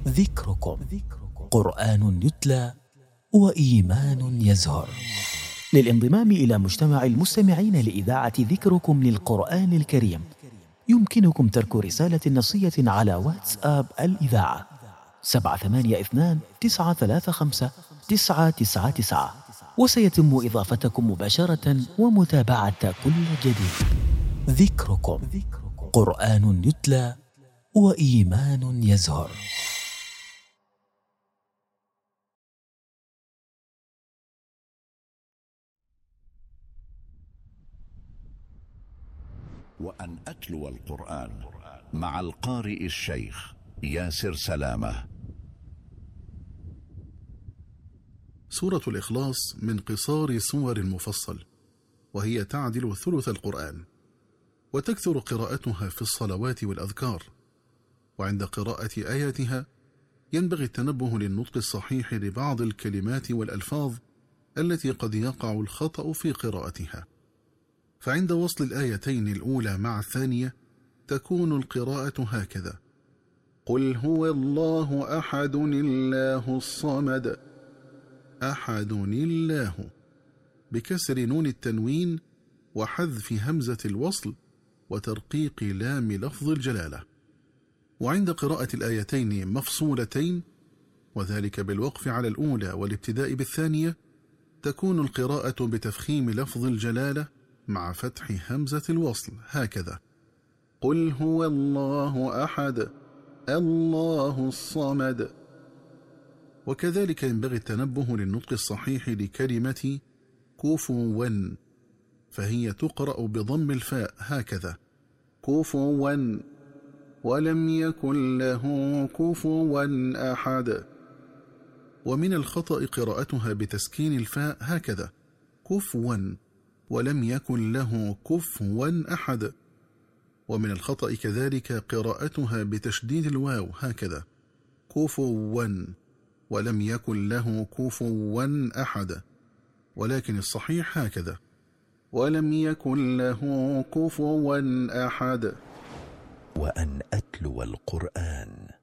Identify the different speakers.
Speaker 1: ذكركم قرآن يتلى وإيمان يزهر. للانضمام إلى مجتمع المستمعين لإذاعة ذكركم للقرآن الكريم يمكنكم ترك رسالة نصية على واتساب الإذاعة 782-935-999، وسيتم إضافتكم مباشرة ومتابعة كل جديد. ذكركم قرآن يتلى وإيمان يزهر.
Speaker 2: وأن أتلو القرآن مع القارئ الشيخ ياسر سلامة.
Speaker 3: سورة الإخلاص من قصار سور المفصل، وهي تعدل ثلث القرآن، وتكثر قراءتها في الصلوات والأذكار. وعند قراءة آياتها ينبغي التنبه للنطق الصحيح لبعض الكلمات والألفاظ التي قد يقع الخطأ في قراءتها. فعند وصل الآيتين الأولى مع الثانية تكون القراءة هكذا: قل هو الله أحد الله الصمد. أحد الله، بكسر نون التنوين وحذف همزة الوصل وترقيق لام لفظ الجلالة. وعند قراءة الآيتين مفصولتين، وذلك بالوقف على الأولى والابتداء بالثانية، تكون القراءة بتفخيم لفظ الجلالة مع فتح همزة الوصل هكذا: قل هو الله أحد الله الصمد. وكذلك ينبغي التنبه للنطق الصحيح لكلمة كفوا، فهي تقرأ بضم الفاء هكذا: كفوا، ولم يكن له كفوا أحد. ومن الخطأ قراءتها بتسكين الفاء هكذا: كفوا، ولم يكن له كفوا أحد. ومن الخطأ كذلك قراءتها بتشديد الواو هكذا: كفوا، ولم يكن له كفوا أحد. ولكن الصحيح هكذا: ولم يكن له كفوا أحد.
Speaker 4: وأن أتلو القرآن